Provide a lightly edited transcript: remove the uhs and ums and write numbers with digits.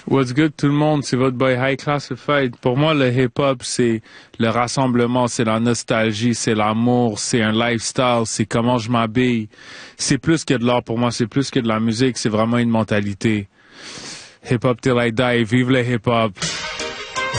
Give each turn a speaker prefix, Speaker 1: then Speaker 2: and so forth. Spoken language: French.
Speaker 1: What's good tout le monde, c'est votre boy High Classified. Pour moi, le hip-hop, c'est le rassemblement, c'est la nostalgie, c'est l'amour, c'est un lifestyle, c'est comment je m'habille. C'est plus que de l'art pour moi, c'est plus que de la musique, c'est vraiment une mentalité. Hip-hop till I die, vive le hip-hop.